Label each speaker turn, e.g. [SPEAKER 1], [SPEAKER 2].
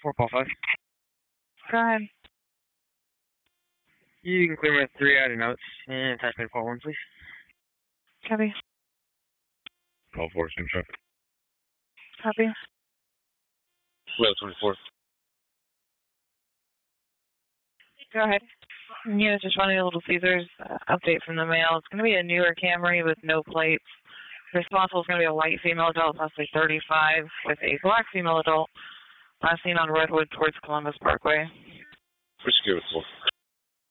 [SPEAKER 1] 455.
[SPEAKER 2] Go ahead.
[SPEAKER 1] You can clear my 3 out of notes and attach me to call 1, please.
[SPEAKER 2] Copy.
[SPEAKER 3] Call 4, same traffic.
[SPEAKER 2] Copy.
[SPEAKER 3] Well, 24.
[SPEAKER 2] Go ahead. Yeah, just running a Little Caesars update from the mail. It's going to be a newer Camry with no plates. Responsible is going to be a white female adult, possibly 35, with a black female adult. Last seen on Redwood towards Columbus Parkway.
[SPEAKER 3] Which give it 4.